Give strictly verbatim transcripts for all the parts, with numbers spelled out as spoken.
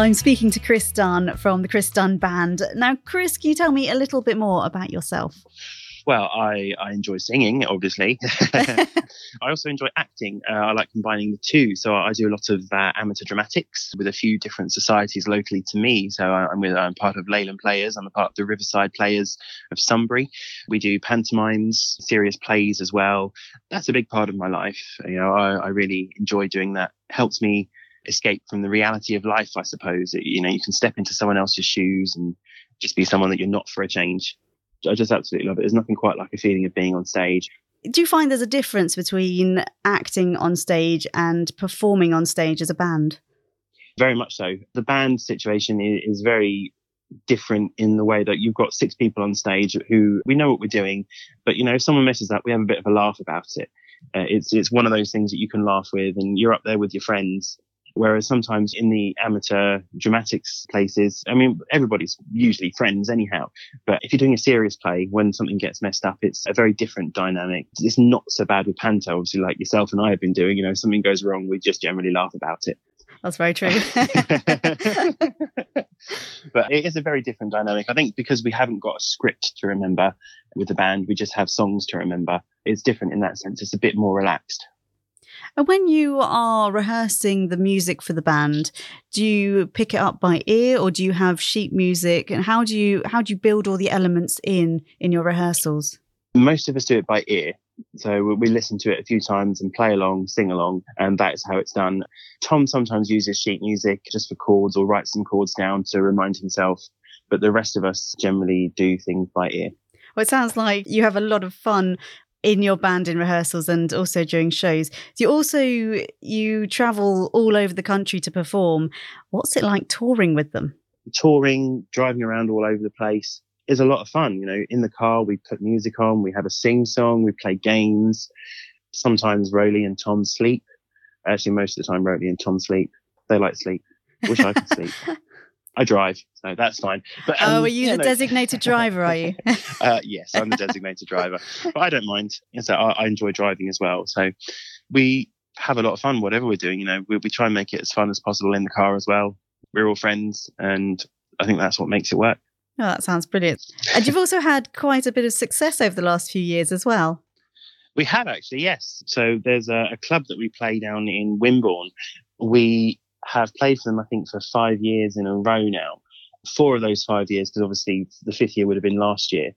I'm speaking to Chris Dunn from the Chris Dunn Band. Now, Chris, can you tell me a little bit more about yourself? Well, I, I enjoy singing, obviously. I also enjoy acting. Uh, I like combining the two. So I do a lot of uh, amateur dramatics with a few different societies locally to me. So I, I'm, with, I'm part of Leyland Players. I'm a part of the Riverside Players of Sunbury. We do pantomimes, serious plays as well. That's a big part of my life. You know, I, I really enjoy doing that. It helps me escape from the reality of life, I suppose. You know, you can step into someone else's shoes and just be someone that you're not for a change. I just absolutely love it. There's nothing quite like a feeling of being on stage. Do you find there's a difference between acting on stage and performing on stage as a band? Very much so. The band situation is very different in the way that you've got six people on stage who we know what we're doing, but you know, if someone messes up, we have a bit of a laugh about it. Uh, it's it's one of those things that you can laugh with, and you're up there with your friends. Whereas sometimes in the amateur dramatics places, I mean, everybody's usually friends anyhow. But if you're doing a serious play, when something gets messed up, it's a very different dynamic. It's not so bad with panto, obviously, like yourself and I have been doing. You know, if something goes wrong, we just generally laugh about it. That's very true. But it is a very different dynamic. I think because we haven't got a script to remember with the band, we just have songs to remember. It's different in that sense. It's a bit more relaxed. And when you are rehearsing the music for the band, do you pick it up by ear or do you have sheet music? And how do you how do you build all the elements in in your rehearsals? Most of us do it by ear. So we listen to it a few times and play along, sing along, and that's how it's done. Tom sometimes uses sheet music just for chords or writes some chords down to remind himself. But the rest of us generally do things by ear. Well, it sounds like you have a lot of fun in your band in rehearsals and also during shows. You also, you travel all over the country to perform. What's it like touring with them? Touring, driving around all over the place is a lot of fun. You know, in the car, we put music on, we have a sing song, we play games. Sometimes Rowley and Tom sleep. Actually, most of the time, Rowley and Tom sleep. They like sleep. Wish I could sleep. I drive, so that's fine. But, um, oh, are you yeah, the no. designated driver, are you? uh, yes, I'm the designated driver. But I don't mind. So I, I enjoy driving as well. So we have a lot of fun, whatever we're doing. You know, we, we try and make it as fun as possible in the car as well. We're all friends, and I think that's what makes it work. Oh, that sounds brilliant. And you've also had quite a bit of success over the last few years as well. We have actually, yes. So there's a, a club that we play down in Wimborne. We have played for them, I think, for five years in a row now. Four of those five years, because obviously the fifth year would have been last year,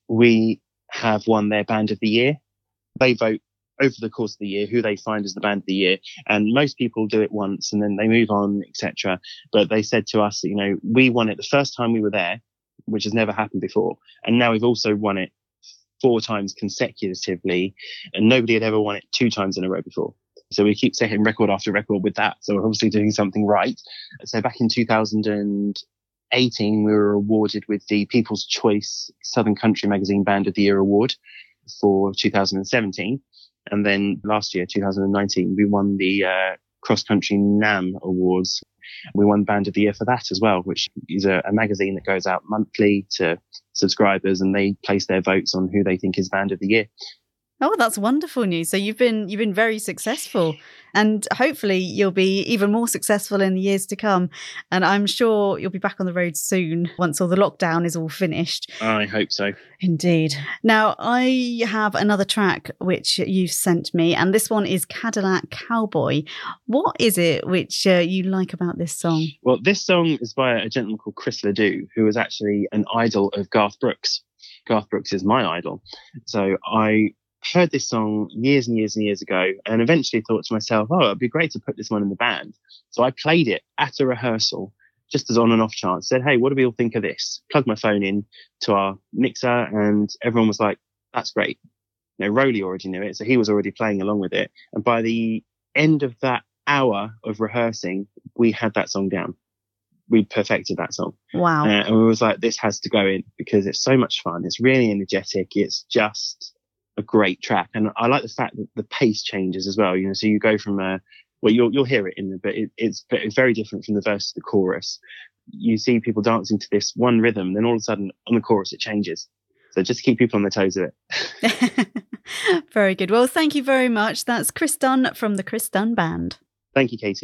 we have won their Band of the Year. They vote over the course of the year who they find as the Band of the Year. And most people do it once and then they move on, et cetera. But they said to us, you know, we won it the first time we were there, which has never happened before. And now we've also won it four times consecutively. And nobody had ever won it two times in a row before. So we keep setting record after record with that. So we're obviously doing something right. So back in two thousand eighteen, we were awarded with the People's Choice Southern Country Magazine Band of the Year Award for two thousand seventeen. And then last year, two thousand nineteen, we won the uh, Cross Country NAMM Awards. We won Band of the Year for that as well, which is a, a magazine that goes out monthly to subscribers, and they place their votes on who they think is Band of the Year. Oh, that's wonderful news. So you've been you've been very successful, and hopefully you'll be even more successful in the years to come. And I'm sure you'll be back on the road soon once all the lockdown is all finished. I hope so. Indeed. Now, I have another track which you've sent me, and this one is Cadillac Cowboy. What is it which uh, you like about this song? Well, this song is by a gentleman called Chris Ledoux, who is actually an idol of Garth Brooks. Garth Brooks is my idol. So I heard this song years and years and years ago, and eventually thought to myself, oh, it'd be great to put this one in the band. So I played it at a rehearsal, just as on an off chance, said, hey, what do we all think of this? Plugged my phone in to our mixer, and everyone was like, that's great. You know, Rowley already knew it, so he was already playing along with it. And by the end of that hour of rehearsing, we had that song down. We perfected that song. Wow. Uh, and we was like, this has to go in because it's so much fun. It's really energetic. It's just a great track. And I like the fact that the pace changes as well. You know, so you go from a, well, you'll, you'll hear it in the, but it, it's, it's very different from the verse to the chorus. You see people dancing to this one rhythm, then all of a sudden on the chorus, it changes. So just keep people on their toes with it. Very good. Well, thank you very much. That's Chris Dunn from the Chris Dunn Band. Thank you, Katie.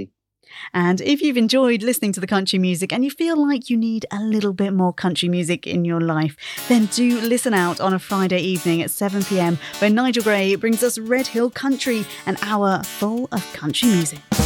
And if you've enjoyed listening to the country music and you feel like you need a little bit more country music in your life, then do listen out on a Friday evening at seven p m when Nigel Gray brings us Red Hill Country, an hour full of country music.